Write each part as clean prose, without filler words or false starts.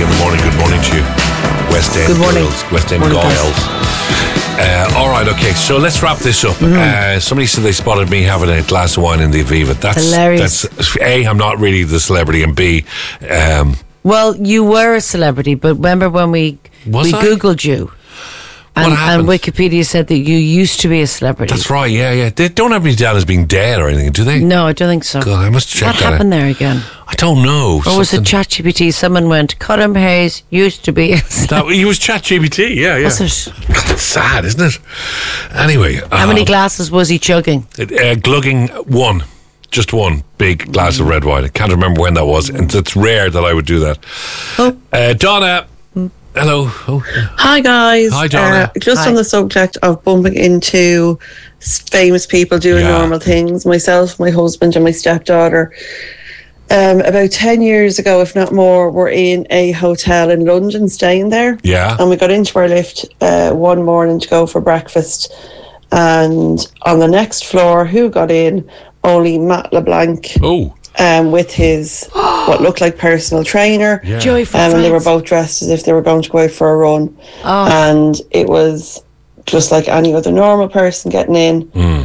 in the morning. Good morning to you. West End Good morning. girls, West End Morning, girls. All right, okay, so let's wrap this up. Somebody said they spotted me having a glass of wine in the Aviva. That's hilarious. That's A, I'm not really the celebrity, and B, Well, you were a celebrity, but remember when we Googled you? And Wikipedia said that you used to be a celebrity. That's right, yeah. They don't have me down as being dead or anything, do they? No, I don't think so. God, I must check what that happened there again? I don't know. Or was it ChatGPT? Someone went, Colm Hayes used to be a celebrity. He was ChatGPT, yeah. Was it? God, that's sad, isn't it? Anyway. How many glasses was he chugging? Glugging one. Just one big glass of red wine. I can't remember when that was, and it's rare that I would do that. Oh. Donna. Hello. Hi guys. Hi Donna. Just Hi. on the subject of bumping into famous people doing normal things, myself, my husband and my stepdaughter, about 10 years ago, if not more, were in a hotel in London staying there. Yeah. And we got into our lift one morning to go for breakfast, and on the next floor, who got in? Only Matt LeBlanc. Oh. With his what looked like personal trainer. Yeah. Joey from And they were France. both dressed as if they were going to go out for a run. And it was just like any other normal person getting in.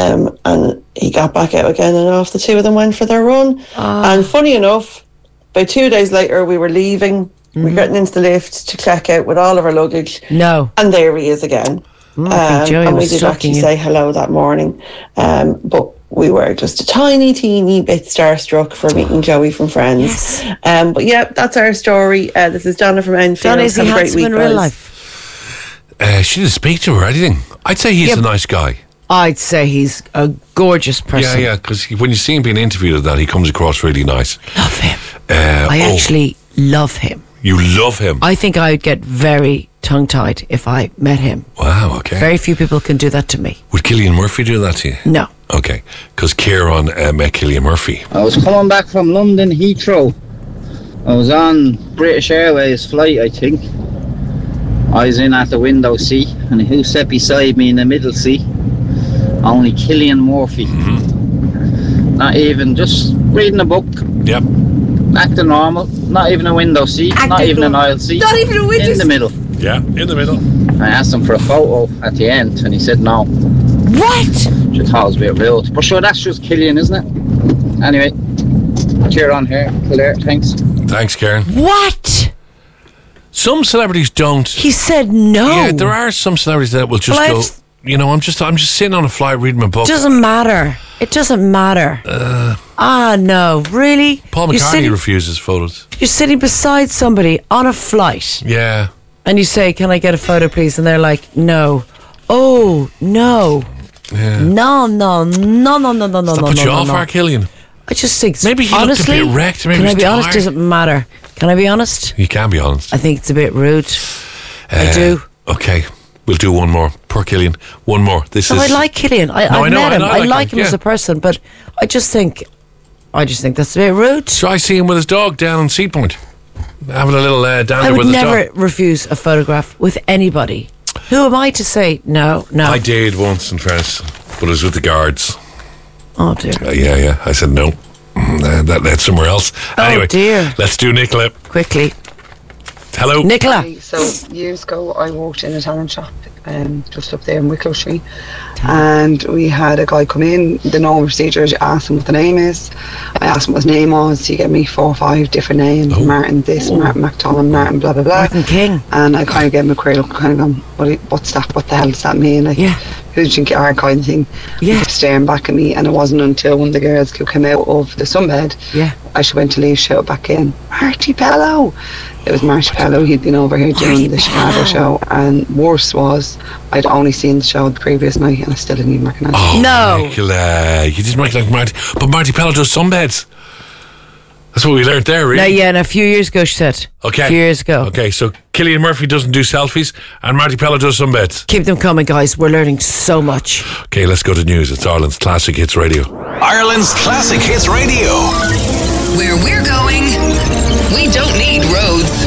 And he got back out again, and off the two of them went for their run. And funny enough, about 2 days later, we were leaving. We were getting into the lift to check out with all of our luggage. No. And there he is again. I think Joey and we was did stalking actually you. say hello that morning. But we were just a teeny bit starstruck for meeting Joey from Friends. Yes. But yeah, that's our story. This is Donna from Enfield. Donna, is he Have a great handsome week, in real guys. life? She didn't speak to her or anything. I'd say he's a nice guy. I'd say he's a gorgeous person. Yeah, because when you see him being interviewed at that, he comes across really nice. Love him. I actually love him. You love him? I think I would get very tongue-tied if I met him. Wow, okay. Very few people can do that to me. Would Cillian Murphy do that to you? No. Okay, because Kieran met Cillian Murphy. I was coming back from London Heathrow. I was on British Airways flight, I think. I was in at the window seat, and who sat beside me in the middle seat? Only Cillian Murphy. Not even, just reading a book, Yep. acting normal. Not even a window seat, not even an aisle seat. Not even a window in the seat. middle. Yeah, in the middle. I asked him for a photo at the end, and he said no. What? Which I thought was a bit rude. But sure, that's just Cillian, isn't it? Anyway, Kieran here. Claire, thanks. Thanks, Karen. What? Some celebrities don't. He said no. Yeah, there are some celebrities that will just Well, go. You know, I'm just sitting on a flight reading my book. Doesn't matter. It doesn't matter. No, really? Paul McCartney refuses photos. You're sitting beside somebody on a flight, Yeah. and you say, "Can I get a photo, please?" And they're like, "No." Oh no. Yeah. No. Does that put you off, our Cillian? I just think Maybe he looked a honestly, bit wrecked, maybe can I he's be honest? tired. Doesn't matter. Can I be honest? You can be honest. I think it's a bit rude. I do. Okay, we'll do one more. Poor Cillian. One more. This No, is. I like Cillian. I No, I know, met him. I I like like him, him as yeah. a person, but I just think that's a bit rude. So I see him with his dog down on Sea Point, having a little I dander would with his never dog. refuse a photograph with anybody. Who am I to say no? I did once in fairness, but it was with the guards. Oh dear. Yeah. I said no. That led somewhere else. Anyway, dear. let's do Nicola. Quickly, Hello. Nicola. So years ago I worked in a talent shop just up there in Wicklow Street, and we had a guy come in. The normal procedure is you ask him what the name is. I asked him what his name was. He gave me 4 or 5 different names. Martin this, Martin McDonald, Martin blah blah blah. Martin King. And I kind of gave him a queer look, kind of going, what's that? What the hell does that mean? Like, Yeah. who do you think you are, kind of thing. Yeah. He kept staring back at me, and it wasn't until one of the girls who came out of the sunbed, Yeah. as she went to leave, shouted back in, Marty Pello. It was Marty Pello. He'd been over here doing the Chicago show, and worse was I'd only seen the show the previous night, and I still didn't even recognise him. Oh, No. Nicola. You didn't recognise Marty, but Marty Pello does sunbeds. That's what we learned there, really. No, yeah, and a few years ago she said. Okay. A few years ago. Okay, so Cillian Murphy doesn't do selfies, and Marty Pello does sunbeds. Keep them coming, guys. We're learning so much. Okay, let's go to news. It's Ireland's Classic Hits Radio. Ireland's Classic Hits Radio. Where we're going, we don't need roads.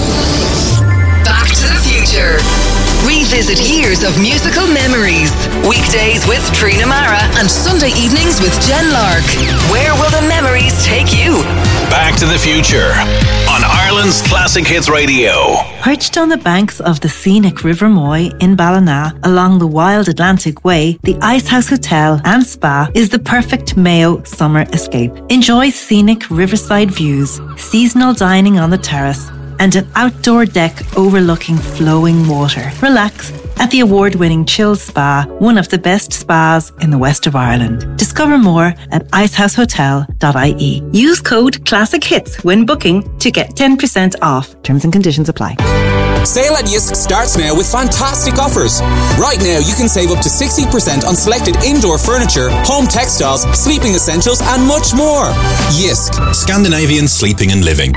Back to the future. Revisit years of musical memories. Weekdays with Trina Mara and Sunday evenings with Jen Lark. Where will the memories take you? Back to the Future on Ireland's Classic Hits Radio. Perched on the banks of the scenic River Moy in Ballina, along the wild Atlantic Way, the Icehouse Hotel and Spa is the perfect Mayo summer escape. Enjoy scenic riverside views, seasonal dining on the terrace, and an outdoor deck overlooking flowing water. Relax at the award-winning Chill Spa, one of the best spas in the west of Ireland. Discover more at icehousehotel.ie. Use code ClassicHits when booking to get 10% off. Terms and conditions apply. Sale at Yisk starts now with fantastic offers. Right now you can save up to 60% on selected indoor furniture, home textiles, sleeping essentials and much more. Yisk, Scandinavian sleeping and living.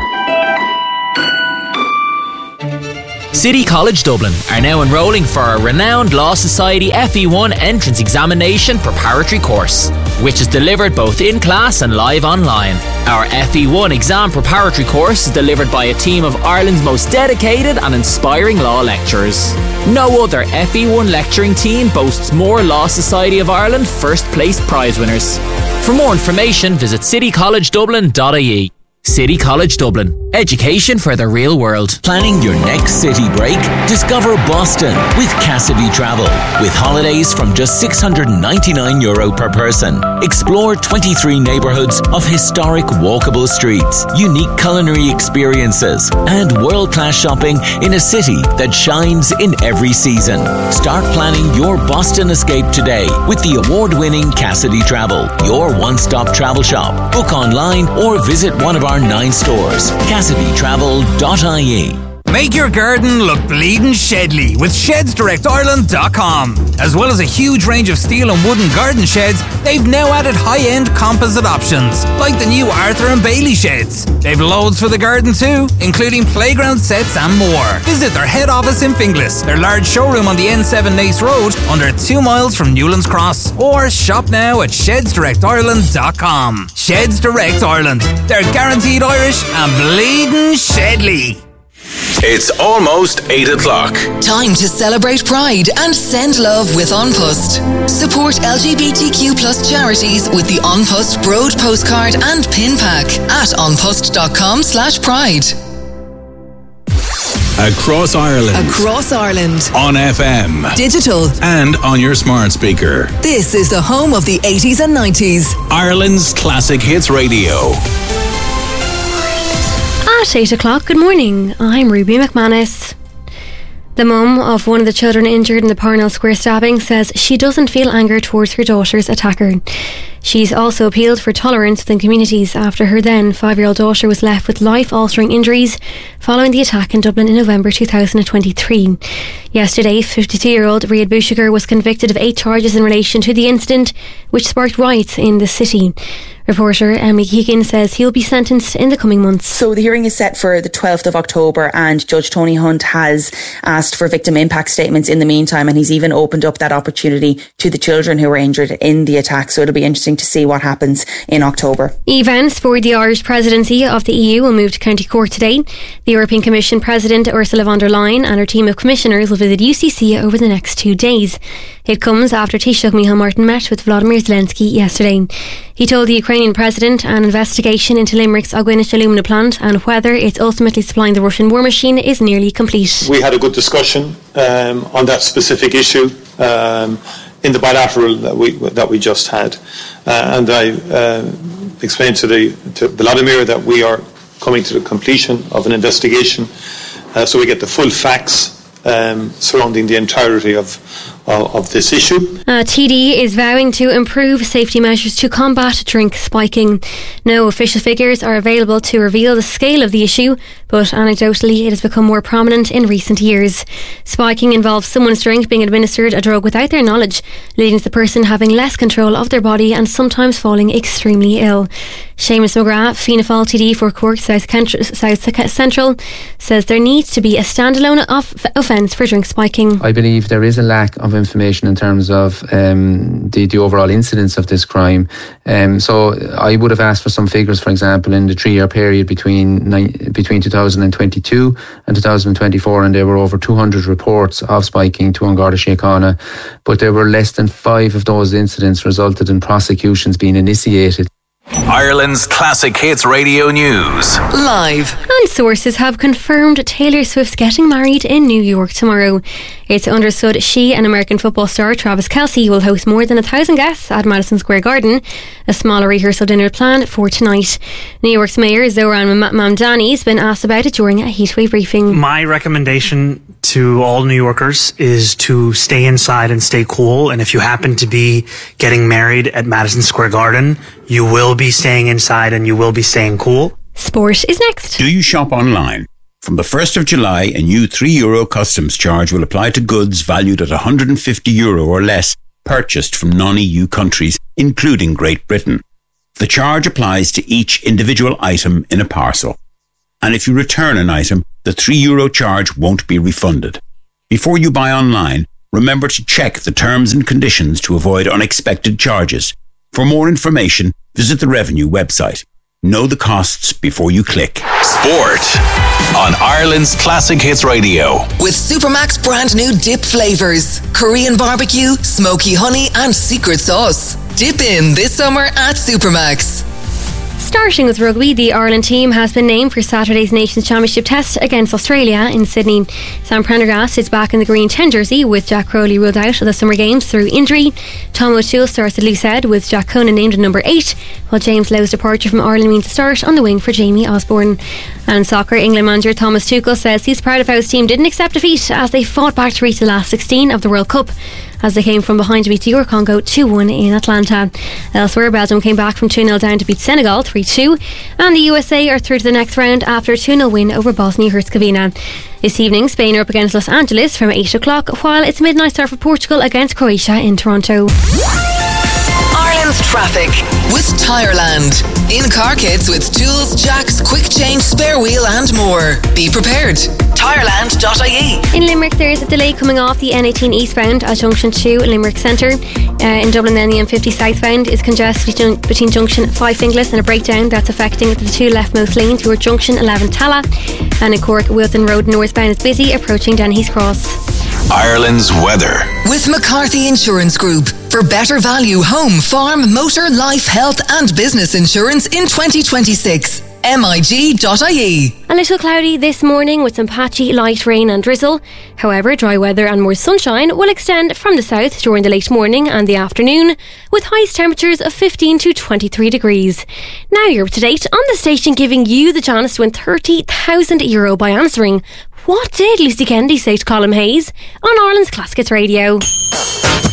City College Dublin are now enrolling for a renowned Law Society FE1 entrance examination preparatory course, which is delivered both in class and live online. Our FE1 exam preparatory course is delivered by a team of Ireland's most dedicated and inspiring law lecturers. No other FE1 lecturing team boasts more Law Society of Ireland first place prize winners. For more information, visit citycollegedublin.ie. City College Dublin. Education for the real world. Planning your next city break? Discover Boston with Cassidy Travel. With holidays from just €699 per person. Explore 23 neighbourhoods of historic walkable streets, unique culinary experiences, and world-class shopping in a city that shines in every season. Start planning your Boston escape today with the award-winning Cassidy Travel, your one-stop travel shop. Book online or visit one of our 9 stores. CassidyTravel.ie. Make your garden look bleeding shedly with ShedsDirectIreland.com. As well as a huge range of steel and wooden garden sheds, they've now added high-end composite options, like the new Arthur and Bailey sheds. They've loads for the garden too, including playground sets and more. Visit their head office in Finglas, their large showroom on the N7 Nace Road, under 2 miles from Newlands Cross, or shop now at ShedsDirectIreland.com. Sheds Direct Ireland. They're guaranteed Irish and bleeding shedly. It's almost 8 o'clock. Time to celebrate Pride and send love with An Post. Support LGBTQ+ charities with the An Post Broad postcard and pin pack at anpost.com/pride. Across Ireland. Across Ireland. On FM. Digital. And on your smart speaker. This is the home of the 80s and 90s. Ireland's Classic Hits Radio. At 8 o'clock, good morning. I'm Ruby McManus. The mum of one of the children injured in the Parnell Square stabbing says she doesn't feel anger towards her daughter's attacker. She's also appealed for tolerance within communities after her then 5-year-old daughter was left with life-altering injuries following the attack in Dublin in November 2023. Yesterday, 52-year-old Riyad Bouchiger was convicted of 8 charges in relation to the incident, which sparked riots in the city. Reporter Emily Keegan says he'll be sentenced in the coming months. So the hearing is set for the 12th of October and Judge Tony Hunt has asked for victim impact statements in the meantime, and he's even opened up that opportunity to the children who were injured in the attack. So it'll be interesting to see what happens in October. Events for the Irish presidency of the EU will move to County Cork today. The European Commission President Ursula von der Leyen and her team of commissioners will visit UCC over the next 2 days. It comes after Taoiseach Micheál Martin met with Volodymyr Zelensky yesterday. He told the Ukrainian president an investigation into Limerick's Augwinish alumina plant and whether it's ultimately supplying the Russian war machine is nearly complete. We had a good discussion on that specific issue in the bilateral that we just had, and I explained to Volodymyr that we are coming to the completion of an investigation, so we get the full facts surrounding the entirety of this issue. TD is vowing to improve safety measures to combat drink spiking. No official figures are available to reveal the scale of the issue, but anecdotally it has become more prominent in recent years. Spiking involves someone's drink being administered a drug without their knowledge, leading to the person having less control of their body and sometimes falling extremely ill. Seamus McGrath, Fianna Fáil TD for Cork South Central, says there needs to be a standalone offence for drink spiking. I believe there is a lack of information in terms of the overall incidence of this crime. So I would have asked for some figures, for example, in the 3-year period between 2022 and 2024, and there were over 200 reports of spiking to An Garda Síochána, but there were less than 5 of those incidents resulted in prosecutions being initiated. Ireland's Classic Hits Radio News. Live. And sources have confirmed Taylor Swift's getting married in New York tomorrow. It's understood she and American football star Travis Kelce will host more than 1,000 guests at Madison Square Garden. A smaller rehearsal dinner planned for tonight. New York's Mayor Zoran Mamdani has been asked about it during a Heatwave briefing. My recommendation to all New Yorkers is to stay inside and stay cool. And if you happen to be getting married at Madison Square Garden, you will be staying inside and you will be staying cool. Sport is next. Do you shop online? From the 1st of July, a new €3 customs charge will apply to goods valued at €150 or less purchased from non-EU countries, including Great Britain. The charge applies to each individual item in a parcel. And if you return an item, the €3 charge won't be refunded. Before you buy online, remember to check the terms and conditions to avoid unexpected charges. For more information, visit the Revenue website. Know the costs before you click. Sport on Ireland's Classic Hits Radio. With Supermac's brand new dip flavours. Korean barbecue, smoky honey and secret sauce. Dip in this summer at Supermac's. Starting with rugby, the Ireland team has been named for Saturday's Nations Championship test against Australia in Sydney. Sam Prendergast is back in the green 10 jersey with Jack Crowley ruled out of the Summer Games through injury. Tom O'Toole starts at loose head with Jack Conan named at number 8, while James Lowe's departure from Ireland means a start on the wing for Jamie Osborne. And in soccer, England manager Thomas Tuchel says he's proud of how his team didn't accept defeat as they fought back to reach the last 16 of the World Cup, as they came from behind to beat DR Congo 2-1 in Atlanta. Elsewhere, Belgium came back from 2-0 down to beat Senegal 3-2, and the USA are through to the next round after a 2-0 win over Bosnia-Herzegovina. This evening, Spain are up against Los Angeles from 8 o'clock, while it's midnight start for Portugal against Croatia in Toronto. Ireland's traffic with Tireland. In car kits with tools, jacks, quick change, spare wheel and more. Be prepared. Tireland.ie. In Limerick, there is a delay coming off the N18 eastbound at Junction 2 Limerick Centre. In Dublin, then the M50 southbound is congested between Junction 5 Finglas and a breakdown that's affecting the two leftmost lanes toward Junction 11 Tala. And in Cork, Wilton Road northbound is busy approaching Dennehy's Cross. Ireland's weather. With McCarthy Insurance Group. For better value home, farm, motor, life, health and business insurance in 2026. MIG.ie. A little cloudy this morning with some patchy light rain and drizzle. However, dry weather and more sunshine will extend from the south during the late morning and the afternoon, with highest temperatures of 15 to 23 degrees. Now you're up to date on the station, giving you the chance to win €30,000 by answering what did Lucy Kennedy say to Colin Hayes on Ireland's Classic Hits Radio.